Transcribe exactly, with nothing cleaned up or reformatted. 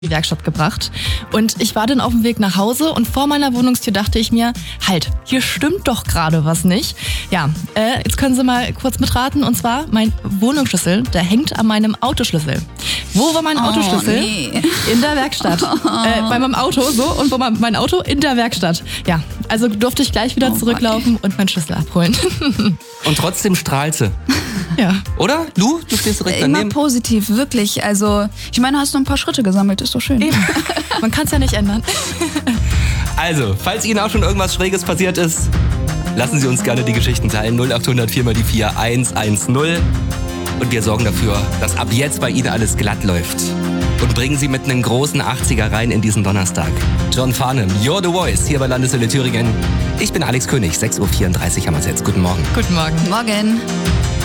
die Werkstatt gebracht und ich war dann auf dem Weg nach Hause und vor meiner Wohnungstür dachte ich mir, halt, hier stimmt doch gerade was nicht. Ja, äh, jetzt können Sie mal kurz mitraten und zwar mein Wohnungsschlüssel, der hängt an meinem Autoschlüssel. Wo war mein Oh, Autoschlüssel? nee. In der Werkstatt. Oh. Äh, bei meinem Auto so und wo war mein Auto? In der Werkstatt. Ja, also durfte ich gleich wieder Oh, zurücklaufen und meinen Schlüssel abholen. Und trotzdem strahlt sie. Ja. Oder? Du? Du stehst direkt Immer daneben. positiv, wirklich. Also, ich meine, hast du ein paar Schritte gesammelt, ist doch schön. Eben. Man kann es ja nicht ändern. Also, falls Ihnen auch schon irgendwas Schräges passiert ist, lassen Sie uns gerne die Geschichten teilen. null acht hundert vier mal die vier eins eins null. Und wir sorgen dafür, dass ab jetzt bei Ihnen alles glatt läuft. Und bringen Sie mit einem großen achtziger rein in diesen Donnerstag. John Farnham, You're the Voice, hier bei Landeshölle Thüringen. Ich bin Alex König, sechs Uhr vierunddreißig haben wir es jetzt. Guten Morgen. Guten Morgen. Morgen.